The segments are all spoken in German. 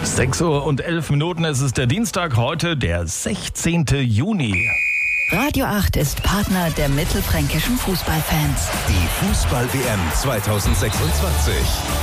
6:11 Uhr, es ist der Dienstag, heute der 16. Juni. Radio 8 ist Partner der mittelfränkischen Fußballfans. Die Fußball-WM 2026.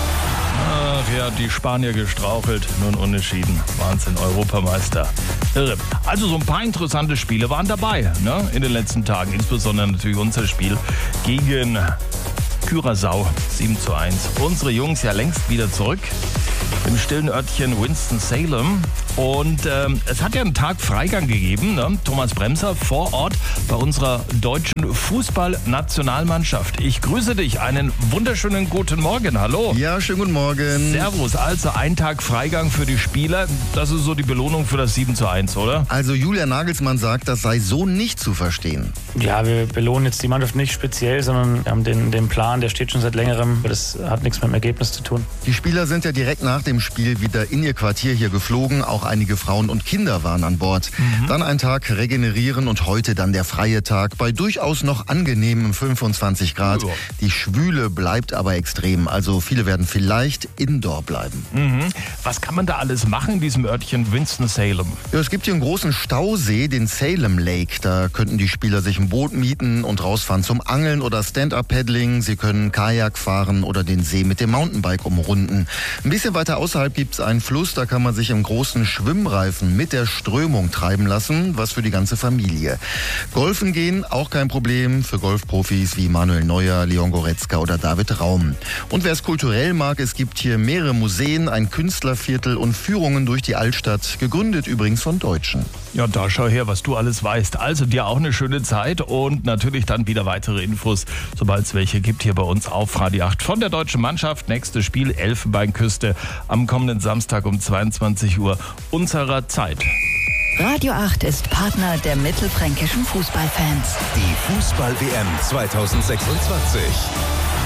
Ach ja, die Spanier gestrauchelt, nun unentschieden. Wahnsinn, Europameister. Irre. Also so ein paar interessante Spiele waren dabei, ne, in den letzten Tagen. Insbesondere natürlich unser Spiel gegen Curaçao 7:1. Unsere Jungs ja längst wieder zurück im stillen Örtchen Winston-Salem. Und es hat ja einen Tag Freigang gegeben, ne? Thomas Bremser vor Ort bei unserer deutschen Fußballnationalmannschaft. Ich grüße dich, einen wunderschönen guten Morgen, hallo. Ja, schönen guten Morgen. Servus, also ein Tag Freigang für die Spieler, das ist so die Belohnung für das 7:1, oder? Also Julian Nagelsmann sagt, das sei so nicht zu verstehen. Ja, wir belohnen jetzt die Mannschaft nicht speziell, sondern wir haben den Plan, der steht schon seit längerem. Das hat nichts mit dem Ergebnis zu tun. Die Spieler sind ja direkt nach dem Spiel wieder in ihr Quartier hier geflogen. Auch einige Frauen und Kinder waren an Bord. Dann ein Tag regenerieren und heute dann der freie Tag bei durchaus noch angenehmen 25 Grad. Die Schwüle bleibt aber extrem. Also viele werden vielleicht indoor bleiben. Was kann man da alles machen in diesem Örtchen Winston-Salem? Ja, es gibt hier einen großen Stausee, den Salem Lake. Da könnten die Spieler sich ein Boot mieten und rausfahren zum Angeln oder Stand-Up-Paddling. Sie können Kajak fahren oder den See mit dem Mountainbike umrunden. Ein bisschen weiter außerhalb gibt es einen Fluss, da kann man sich im großen Schwimmreifen mit der Strömung treiben lassen, was für die ganze Familie. Golfen gehen, auch kein Problem für Golfprofis wie Manuel Neuer, Leon Goretzka oder David Raum. Und wer es kulturell mag, es gibt hier mehrere Museen, ein Künstlerviertel und Führungen durch die Altstadt, gegründet übrigens von Deutschen. Ja, da schau her, was du alles weißt. Also dir auch eine schöne Zeit und natürlich dann wieder weitere Infos, sobald es welche gibt, hier bei uns auf Radio 8 von der deutschen Mannschaft. Nächstes Spiel Elfenbeinküste am kommenden Samstag um 22 Uhr unserer Zeit. Radio 8 ist Partner der mittelfränkischen Fußballfans. Die Fußball-WM 2026.